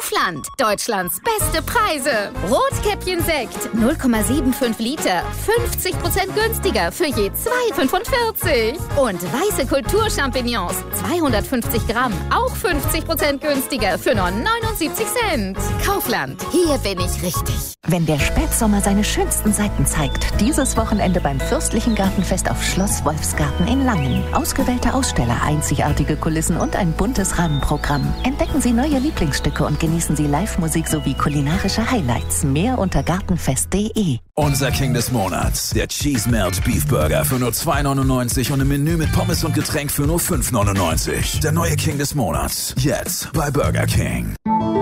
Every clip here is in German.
Kaufland. Deutschlands beste Preise. Rotkäppchen-Sekt 0,75 Liter. 50% günstiger für je 2,45. Und weiße Kulturchampignons 250 Gramm. Auch 50% günstiger für nur 79 Cent. Kaufland. Hier bin ich richtig. Wenn der Spätsommer seine schönsten Seiten zeigt, dieses Wochenende beim Fürstlichen Gartenfest auf Schloss Wolfsgarten in Langen. Ausgewählte Aussteller, einzigartige Kulissen und ein buntes Rahmenprogramm. Entdecken Sie neue Lieblingsstücke und genießen Sie Live-Musik sowie kulinarische Highlights. Mehr unter gartenfest.de. Unser King des Monats, der Cheese Melt Beef Burger für nur 2,99 und im Menü mit Pommes und Getränk für nur 5,99. Der neue King des Monats, jetzt bei Burger King.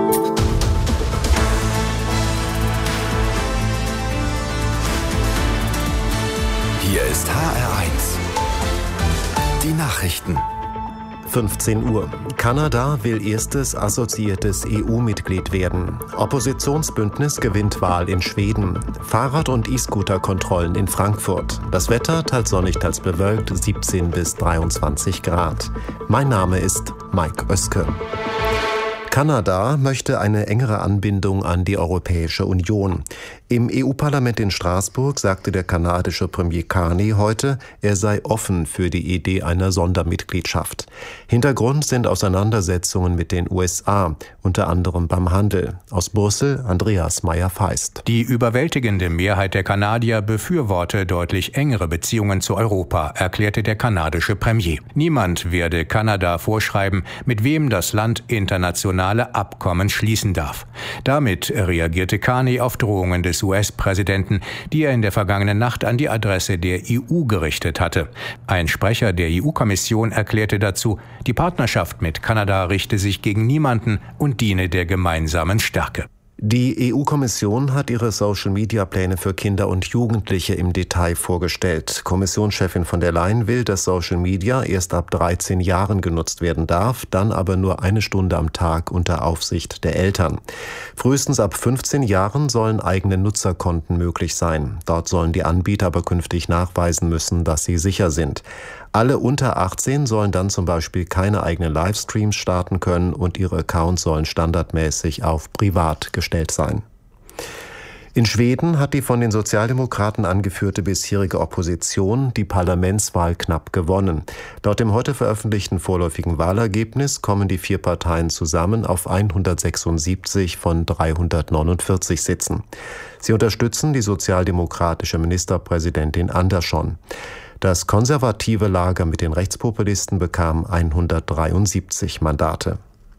Hier ist HR1. Die Nachrichten. 15 Uhr. Kanada will erstes assoziiertes EU-Mitglied werden. Oppositionsbündnis gewinnt Wahl in Schweden. Fahrrad- und E-Scooter-Kontrollen in Frankfurt. Das Wetter teils sonnig, teils bewölkt, 17 bis 23 Grad. Mein Name ist Mike Oeske. Kanada möchte eine engere Anbindung an die Europäische Union. Im EU-Parlament in Straßburg sagte der kanadische Premier Carney heute, er sei offen für die Idee einer Sondermitgliedschaft. Hintergrund sind Auseinandersetzungen mit den USA, unter anderem beim Handel. Aus Brüssel, Andreas Meyer-Feist. Die überwältigende Mehrheit der Kanadier befürworte deutlich engere Beziehungen zu Europa, erklärte der kanadische Premier. Niemand werde Kanada vorschreiben, mit wem das Land international Abkommen schließen darf. Damit reagierte Carney auf Drohungen des US-Präsidenten, die er in der vergangenen Nacht an die Adresse der EU gerichtet hatte. Ein Sprecher der EU-Kommission erklärte dazu, die Partnerschaft mit Kanada richte sich gegen niemanden und diene der gemeinsamen Stärke. Die EU-Kommission hat ihre Social-Media-Pläne für Kinder und Jugendliche im Detail vorgestellt. Kommissionschefin von der Leyen will, dass Social Media erst ab 13 Jahren genutzt werden darf, dann aber nur 1 Stunde am Tag unter Aufsicht der Eltern. Frühestens ab 15 Jahren sollen eigene Nutzerkonten möglich sein. Dort sollen die Anbieter aber künftig nachweisen müssen, dass sie sicher sind. Alle unter 18 sollen dann zum Beispiel keine eigenen Livestreams starten können und ihre Accounts sollen standardmäßig auf privat gestellt sein. In Schweden hat die von den Sozialdemokraten angeführte bisherige Opposition die Parlamentswahl knapp gewonnen. Laut dem heute veröffentlichten vorläufigen Wahlergebnis kommen die 4 Parteien zusammen auf 176 von 349 Sitzen. Sie unterstützen die sozialdemokratische Ministerpräsidentin Andersson. Das konservative Lager mit den Rechtspopulisten bekam 173 Mandate.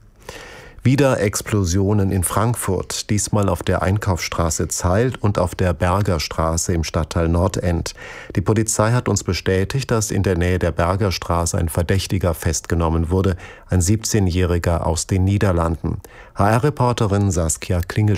Wieder Explosionen in Frankfurt, diesmal auf der Einkaufsstraße Zeil und auf der Bergerstraße im Stadtteil Nordend. Die Polizei hat uns bestätigt, dass in der Nähe der Bergerstraße ein Verdächtiger festgenommen wurde, ein 17-Jähriger aus den Niederlanden. HR-Reporterin Saskia Klingel